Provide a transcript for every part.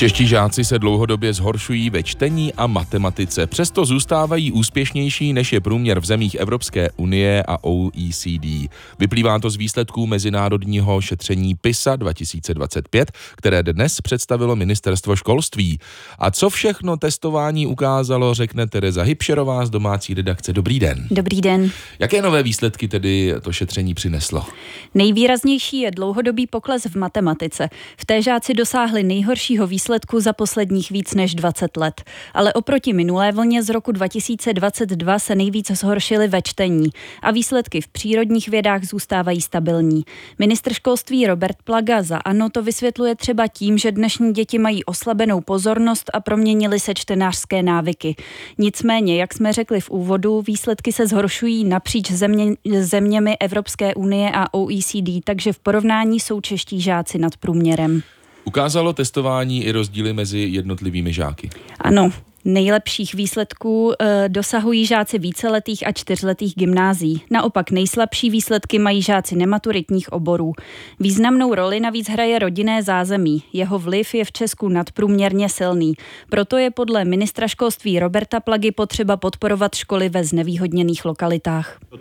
Čeští žáci se dlouhodobě zhoršují ve čtení a matematice. Přesto zůstávají úspěšnější, než je průměr v zemích Evropské unie a OECD. Vyplývá to z výsledků mezinárodního šetření PISA 2025, které dnes představilo Ministerstvo školství. A co všechno testování ukázalo, řekne Tereza Hybšerová z domácí redakce. Dobrý den. Dobrý den. Jaké nové výsledky tedy to šetření přineslo? Nejvýraznější je dlouhodobý pokles v matematice. V té žáci dosáhli nejhoršího výsledku za posledních víc než 20 let. Ale oproti minulé vlně z roku 2022 se nejvíc zhoršily ve čtení a výsledky v přírodních vědách zůstávají stabilní. Ministr školství Robert Plaga za ANO to vysvětluje třeba tím, že dnešní děti mají oslabenou pozornost a proměnily se čtenářské návyky. Nicméně, jak jsme řekli v úvodu, výsledky se zhoršují napříč zeměmi Evropské unie a OECD, takže v porovnání jsou čeští žáci nad průměrem. Ukázalo testování i rozdíly mezi jednotlivými žáky? Ano. Nejlepších výsledků dosahují žáci víceletých a čtyřletých gymnázií. Naopak nejslabší výsledky mají žáci nematuritních oborů. Významnou roli navíc hraje rodinné zázemí. Jeho vliv je v Česku nadprůměrně silný. Proto je podle ministra školství Roberta Plagy potřeba podporovat školy ve znevýhodněných lokalitách. Od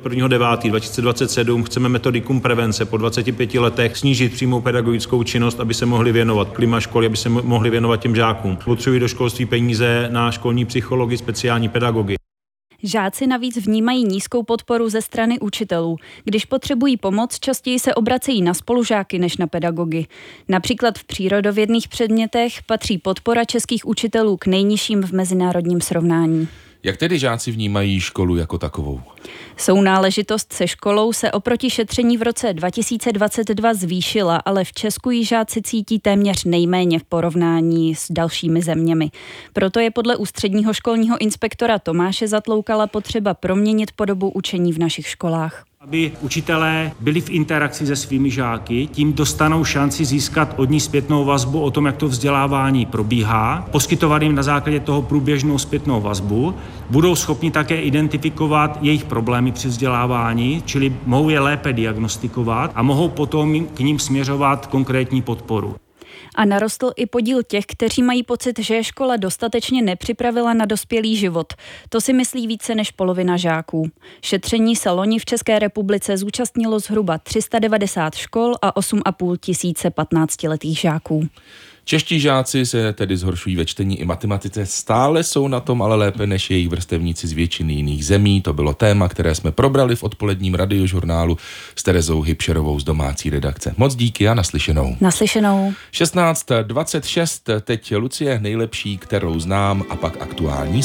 1.9.2027 chceme metodikum prevence po 25 letech snížit přímou pedagogickou činnost, aby se mohli věnovat klima školy, aby se mohli věnovat těm žákům. Potřebují do školství peníze na školní psychologii, speciální pedagogy. Žáci navíc vnímají nízkou podporu ze strany učitelů. Když potřebují pomoc, častěji se obracejí na spolužáky než na pedagogy. Například v přírodovědných předmětech patří podpora českých učitelů k nejnižším v mezinárodním srovnání. Jak tedy žáci vnímají školu jako takovou? Sounáležitost se školou se oproti šetření v roce 2022 zvýšila, ale v Česku ji žáci cítí téměř nejméně v porovnání s dalšími zeměmi. Proto je podle ústředního školního inspektora Tomáše Zatloukala potřeba proměnit podobu učení v našich školách. Aby učitelé byli v interakci se svými žáky, tím dostanou šanci získat od ní zpětnou vazbu o tom, jak to vzdělávání probíhá, poskytovat jim na základě toho průběžnou zpětnou vazbu, budou schopni také identifikovat jejich problémy při vzdělávání, čili mohou je lépe diagnostikovat a mohou potom k ním směřovat konkrétní podporu. A narostl i podíl těch, kteří mají pocit, že je škola dostatečně nepřipravila na dospělý život. To si myslí více než polovina žáků. Šetření se loni v České republice zúčastnilo zhruba 390 škol a 8,5 tisíce 15letých žáků. Čeští žáci se tedy zhoršují ve čtení i matematice. Stále jsou na tom ale lépe než jejich vrstevníci z většiny jiných zemí. To bylo téma, které jsme probrali v odpoledním radiožurnálu s Terezou Hybšerovou z domácí redakce. Moc díky a naslyšenou. Naslyšenou. 16:26, teď Lucie nejlepší, kterou znám, a pak aktuální